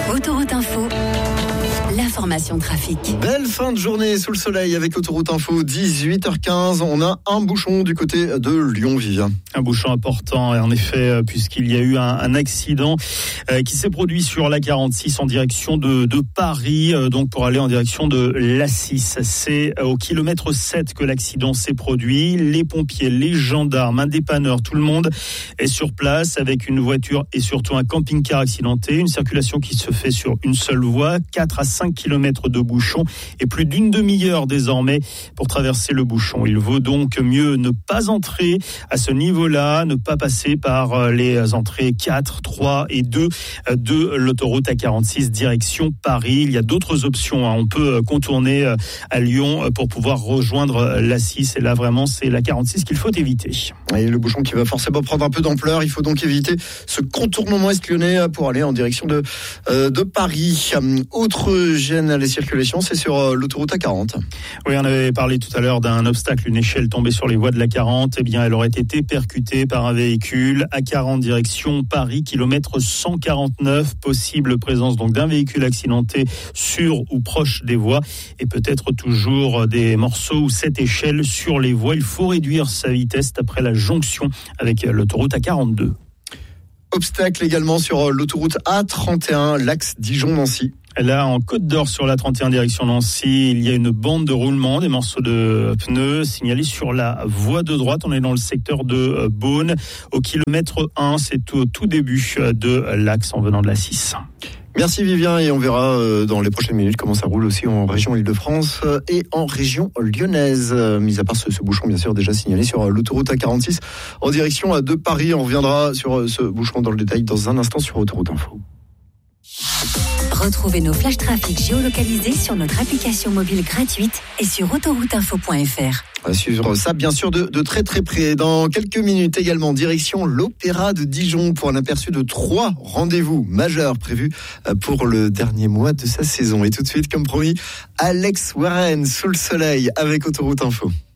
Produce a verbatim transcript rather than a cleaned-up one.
Autoroute Info, l'information trafic. Belle fin de journée sous le soleil avec Autoroute Info, dix-huit heures quinze. On a un bouchon du côté de Lyon, Vivien. Un bouchon important, en effet, puisqu'il y a eu un, un accident euh, qui s'est produit sur la quarante-six en direction de, de Paris, euh, donc pour aller en direction de l'A six. C'est au kilomètre sept que l'accident s'est produit. Les pompiers, les gendarmes, un dépanneur, tout le monde est sur place avec une voiture et surtout un camping-car accidenté. Une circulation qui se fait sur une seule voie, quatre à cinq kilomètres de bouchon et plus d'une demi-heure désormais pour traverser le bouchon. Il vaut donc mieux ne pas entrer à ce niveau-là, ne pas passer par les entrées quatre, trois et deux de l'autoroute A quarante-six direction Paris. Il y a d'autres options. On peut contourner à Lyon pour pouvoir rejoindre l'A six. Et là, vraiment, c'est la quarante-six qu'il faut éviter. Et le bouchon qui va forcément prendre un peu d'ampleur. Il faut donc éviter ce contournement est-lyonnais pour aller en direction de, euh, de Paris. Autre gêne à la circulation, c'est sur l'autoroute A quarante. Oui, on avait parlé tout à l'heure d'un obstacle, une échelle tombée sur les voies de l'A quarante. Eh bien, elle aurait été percutée par un véhicule. A quarante direction Paris, kilomètre cent quarante-neuf. Possible présence donc d'un véhicule accidenté sur ou proche des voies et peut-être toujours des morceaux ou cette échelle sur les voies. Il faut réduire sa vitesse après la jonction avec l'autoroute A quarante-deux. Obstacle également sur l'autoroute A trente et un, l'axe Dijon-Nancy. Là, en Côte d'Or, sur la trente et un direction Nancy, il y a une bande de roulement, des morceaux de pneus signalés sur la voie de droite. On est dans le secteur de Beaune. Au kilomètre un, c'est au tout début de l'axe en venant de l'A six. Merci Vivien, et on verra dans les prochaines minutes comment ça roule aussi en région Île-de-France et en région lyonnaise. Mis à part ce, ce bouchon bien sûr déjà signalé sur l'autoroute A quarante-six en direction de Paris. On reviendra sur ce bouchon dans le détail dans un instant sur Autoroute Info. Retrouvez nos flashs trafic géolocalisés sur notre application mobile gratuite et sur autoroute info point f r. On va suivre ça bien sûr de, de très très près. Dans quelques minutes également, direction l'Opéra de Dijon pour un aperçu de trois rendez-vous majeurs prévus pour le dernier mois de sa saison. Et tout de suite, comme promis, Alex Warren sous le soleil avec Autoroute Info.